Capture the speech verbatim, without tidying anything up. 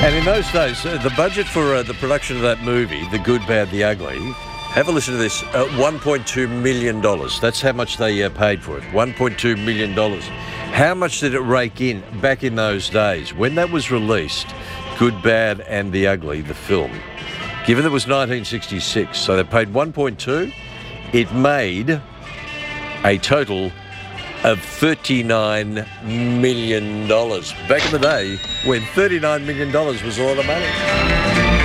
And in those days, uh, the budget for uh, the production of that movie, The Good, Bad, the Ugly, have a listen to this, uh, one point two million dollars. That's how much they uh, paid for it, one point two million dollars. How much did it rake in back in those days? When that was released, Good, Bad and the Ugly, the film, given that it was nineteen sixty-six, so they paid one point two, it made a total of thirty-nine million dollars. Back in the day, when thirty-nine million dollars was a lot of money.